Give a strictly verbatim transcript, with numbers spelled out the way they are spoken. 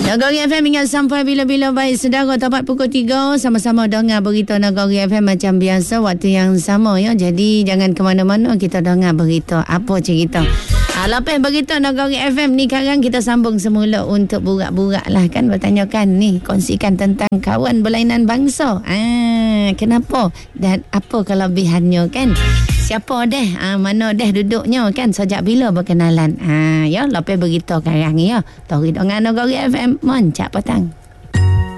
Nagari F M ingat sampai bila-bila baik sedara tepat pukul tiga sama-sama dengar berita Nagari F M macam biasa waktu yang sama ya. Jadi jangan ke mana-mana, kita dengar berita apa cerita. Ha, lepas berita Nagari F M ni sekarang kita sambung semula untuk burak-burak lah kan, bertanyakan ni, kongsikan tentang kawan berlainan bangsa. Ah, kenapa dan apa kelebihannya kan? Siapa deh? Ah, mana deh duduknya kan? Sejak bila berkenalan? Ah, ya, lepas berita sekarang ya. Tori dengan Nagari F M, moncak petang.